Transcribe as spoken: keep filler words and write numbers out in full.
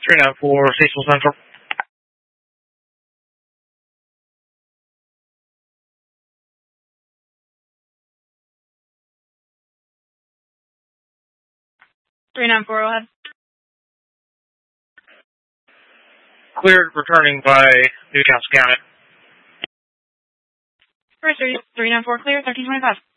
three nine four, Cecil Central. three nine four, go ahead. Cleared, returning by Newcastle County. three nine four, clear, thirteen twenty-five.